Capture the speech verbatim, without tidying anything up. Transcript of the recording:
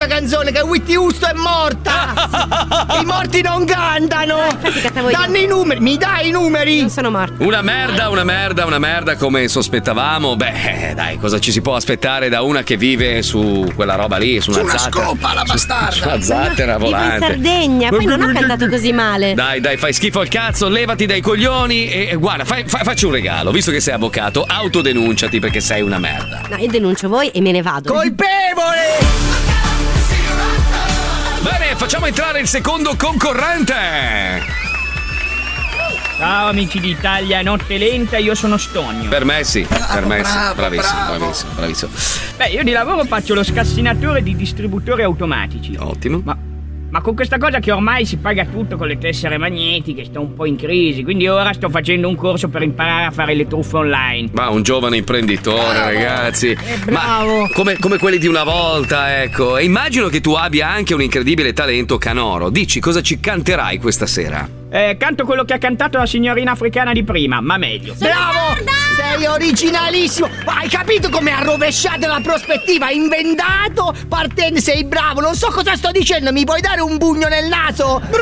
canzone che Whitney Houston è morta. I morti non cantano. Eh, Danno i numeri, mi dai i numeri? Non sono morta. Una merda, una merda, una merda come sospettavamo. Beh, dai, cosa ci si può aspettare da una che vive su quella roba lì, su una, Su una zattera. scopa, la Su- bastarda. Su una zattera Vivo in volante. Sardegna, poi non ho cantato così male. Dai, dai, fai schifo al cazzo, levati dai coglioni e, e guarda, fai, fai- facci un regalo, visto che sei avvocato, autodenunciati perché sei una merda. No, io denuncio voi e me ne vado. Colpevole! Bene, facciamo entrare il secondo concorrente. Ciao amici d'Italia, notte lenta, io sono Stonio. Per me sì, per me sì, bravo, bravissimo, bravo. bravissimo, bravissimo. Beh, io di lavoro faccio lo scassinatore di distributori automatici. Ottimo. Ma, ma con questa cosa che ormai si paga tutto con le tessere magnetiche, sto un po' in crisi, quindi ora sto facendo un corso per imparare a fare le truffe online. Ma un giovane imprenditore, ragazzi. bravo. Ma come, come quelli di una volta, ecco. E immagino che tu abbia anche un incredibile talento canoro. Dici, cosa ci canterai questa sera? Eh, canto quello che ha cantato la signorina africana di prima, ma meglio. Bravo! Sei originalissimo! Hai capito come ha rovesciato la prospettiva? Hai inventato partendo, sei bravo! Non so cosa sto dicendo, mi puoi dare un pugno nel naso?